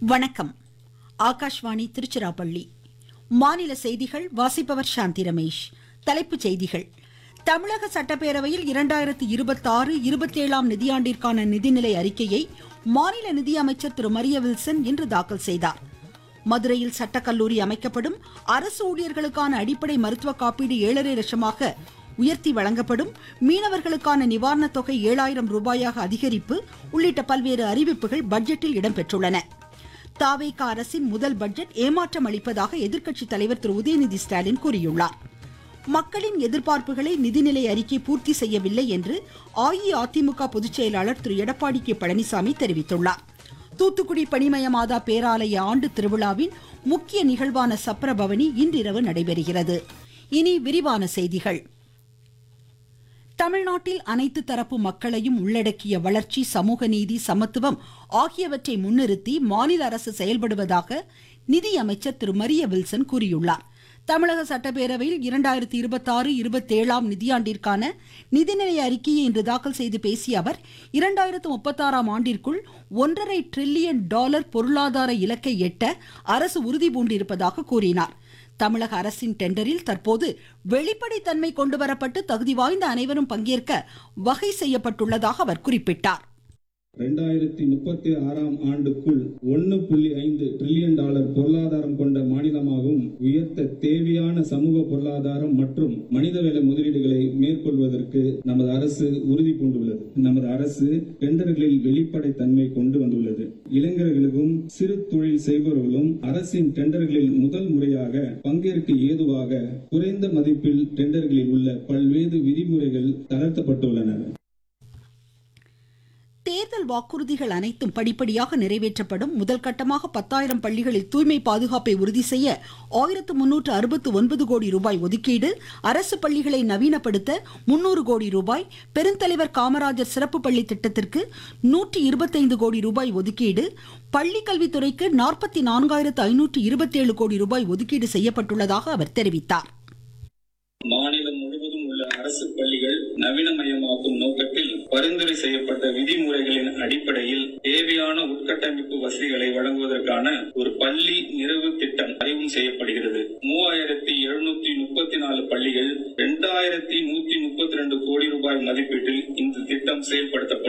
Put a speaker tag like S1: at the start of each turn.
S1: வணக்கம். ஆகாஷ்வாணி திருச்சிராப்பள்ளி. மாநில செய்திகள் வாசிப்பவர் சாந்தி ரமேஷ். தலைப்புச் செய்திகள். தமிழக சட்டப்பேரவையில் 2026-27 நிதியாண்டிற்கான நிதிநிலை அறிக்கையை மாநில நிதியமைச்சர் திரு மரிய வில்சன் இன்று தாக்கல் செய்தார். மதுரையில் சட்டக்கல்லூரி அமைக்கப்படும். அரசு ஊழியர்களுக்கான அடிப்படை மருத்துவ காப்பீடு 7.5 லட்சமாக உயர்த்தி வழங்கப்படும். மீனவர்களுக்கான நிவாரணத் தொகை 7,000 ரூபாயாக அதிகரிப்பு உள்ளிட்ட பல்வேறு அறிவிப்புகள் பட்ஜெட்டில் இடம்பெற்றுள்ளன. தாவேக அரசின் முதல் பட்ஜெட் ஏமாற்றம் அளிப்பதாக எதிர்க்கட்சித் தலைவர் திரு உதயநிதி ஸ்டாலின் கூறியுள்ளார். மக்களின் எதிர்பார்ப்புகளை நிதிநிலை அறிக்கை பூர்த்தி செய்யவில்லை என்று அஇஅதிமுக பொதுச் செயலாளர் திரு எடப்பாடி கே பழனிசாமி தெரிவித்துள்ளார். தூத்துக்குடி பனிமய மாதா பேராலய ஆண்டு திருவிழாவின் முக்கிய நிகழ்வான சப்ரபவனி இன்றிரவு நடைபெறுகிறது. இனி விரிவான செய்திகள். தமிழ்நாட்டில் அனைத்து தரப்பு மக்களையும் உள்ளடக்கிய வளர்ச்சி, சமூக நீதி, சமத்துவம் ஆகியவற்றை முன்னிறுத்தி மாநில அரசு செயல்படுவதாக நிதியமைச்சர் திரு மரிய வில்சன் கூறியுள்ளார். தமிழக சட்டப்பேரவையில் 2026-27 நிதியாண்டிற்கான நிதிநிலை அறிக்கையை இன்று தாக்கல் செய்து பேசிய அவர் 2036 ஆண்டிற்குள் $1.5 டிரில்லியன் பொருளாதார இலக்கை எட்ட அரசு உறுதி பூண்டிருப்பதாக கூறினார். தமிழக அரசின் டெண்டரில் தற்போது வெளிப்படைத்தன்மை கொண்டுவரப்பட்டு தகுதி வாய்ந்த அனைவரும் பங்கேற்க வகை செய்யப்பட்டுள்ளதாக அவர் குறிப்பிட்டார்.
S2: 2036 ஆண்டுக்குள் $1.5 டிரில்லியன் பொருளாதாரம் கொண்ட மாநிலமாகவும் உயர்த்த தேவையான சமூக பொருளாதாரம் மற்றும் மனிதவள முதலீடுகளை மேற்கொள்வதற்கு நமது அரசு உறுதி பூண்டுள்ளது. நமது அரசு டெண்டர்களில் வெளிப்படைத்தன்மை கொண்டு வந்துள்ளது. இளைஞர்களுக்கும் சிறு தொழில் செய்பவர்களும் அரசின் டெண்டர்களில் முதல் முறையாக பங்கேற்க ஏதுவாக குறைந்த மதிப்பில் டெண்டர்களில் உள்ள பல்வேறு விதிமுறைகள் தளர்த்தப்பட்டுள்ளன.
S1: தேர்தல் வாக்குறுதிகள் அனைத்தும் படிப்படியாக நிறைவேற்றப்படும். முதல் கட்டமாக 10,000 பள்ளிகளில் தூய்மை பாதுகாப்பை உறுதி செய்ய 1,369 கோடி ரூபாய் ஒதுக்கீடு. அரசு பள்ளிகளை நவீனப்படுத்த 300 கோடி ரூபாய். பெருந்தலைவர் காமராஜர் சிறப்பு பள்ளி திட்டத்திற்கு 125 கோடி ரூபாய் ஒதுக்கீடு. பள்ளிக்கல்வித்துறைக்கு 44,527 கோடி ரூபாய் ஒதுக்கீடு செய்யப்பட்டுள்ளதாக அவர் தெரிவித்தார்.
S3: மாநிலம் முழுவதும் உள்ள அரசு பள்ளிகள் நவீனமயமாக்கும் நோக்கத்தில் பரிந்துரை செய்யப்பட்ட விதிமுறைகளின் அடிப்படையில் தேவையான உட்கட்டமைப்பு வசதிகளை வழங்குவதற்கான ஒரு பள்ளி நிறைவு திட்டம் அறிமுகம் செய்யப்படுகிறது. 3,734 பள்ளிகள் 2,132 கோடி ரூபாய் மதிப்பீட்டில் இந்த திட்டம் செயல்படுத்தப்படும்.